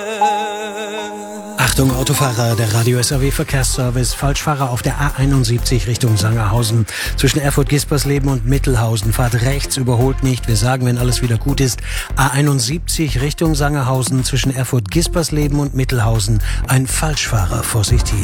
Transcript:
Achtung Autofahrer, der Radio SAW Verkehrsservice. Falschfahrer auf der A71 Richtung Sangerhausen. Zwischen Erfurt-Gispersleben und Mittelhausen. Fahrt rechts, überholt nicht. Wir sagen, wenn alles wieder gut ist. A71 Richtung Sangerhausen. Zwischen Erfurt-Gispersleben und Mittelhausen. Ein Falschfahrer, vorsichtig.